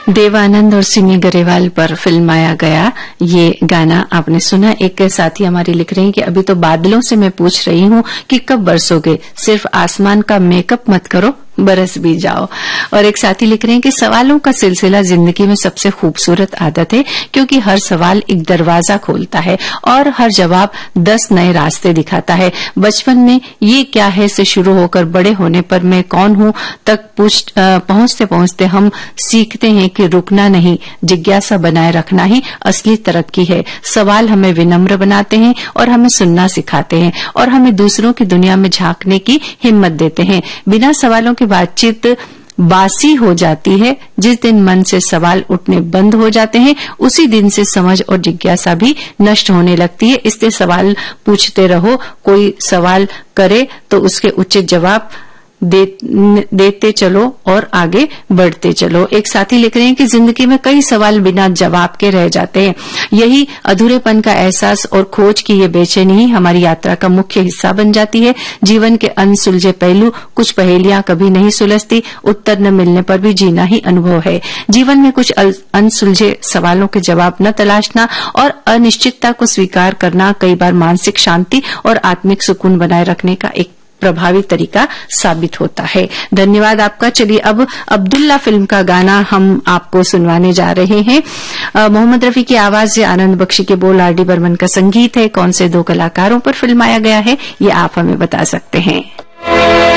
देवानंद और सिमी गरेवाल पर फिल्माया गया ये गाना आपने सुना। एक साथी हमारे लिख रहे हैं कि अभी तो बादलों से मैं पूछ रही हूँ कि कब बरसोगे, सिर्फ आसमान का मेकअप मत करो, बरस भी जाओ। और एक साथी लिख रहे हैं कि सवालों का सिलसिला जिंदगी में सबसे खूबसूरत आदत है, क्योंकि हर सवाल एक दरवाजा खोलता है और हर जवाब 10 नए रास्ते दिखाता है। बचपन में ये क्या है से शुरू होकर बड़े होने पर मैं कौन हूं तक पहुंचते पहुंचते हम सीखते हैं कि रुकना नहीं, जिज्ञासा बनाए रखना ही असली तरक्की है। सवाल हमें विनम्र बनाते हैं और हमें सुनना सिखाते हैं और हमें दूसरों की दुनिया में झांकने की हिम्मत देते हैं। बिना सवालों की बातचीत बासी हो जाती है। जिस दिन मन से सवाल उठने बंद हो जाते हैं, उसी दिन से समझ और जिज्ञासा भी नष्ट होने लगती है। इसलिए सवाल पूछते रहो। कोई सवाल करे तो उसके उचित जवाब देते चलो और आगे बढ़ते चलो। एक साथी लिख रहे हैं कि जिंदगी में कई सवाल बिना जवाब के रह जाते हैं। यही अधूरेपन का एहसास और खोज की ये बेचैनी ही हमारी यात्रा का मुख्य हिस्सा बन जाती है। जीवन के अनसुलझे पहलू, कुछ पहेलियां कभी नहीं सुलझती, उत्तर न मिलने पर भी जीना ही अनुभव है। जीवन में कुछ अनसुलझे सवालों के जवाब न तलाशना और अनिश्चितता को स्वीकार करना कई बार मानसिक शांति और आत्मिक सुकून बनाए रखने का एक प्रभावी तरीका साबित होता है। धन्यवाद आपका। चलिए अब अब्दुल्ला फिल्म का गाना हम आपको सुनवाने जा रहे हैं। मोहम्मद रफी की आवाज से, आनंद बख्शी के बोल, आर डी बर्मन का संगीत है। कौन से दो कलाकारों पर फिल्माया गया है ये आप हमें बता सकते हैं।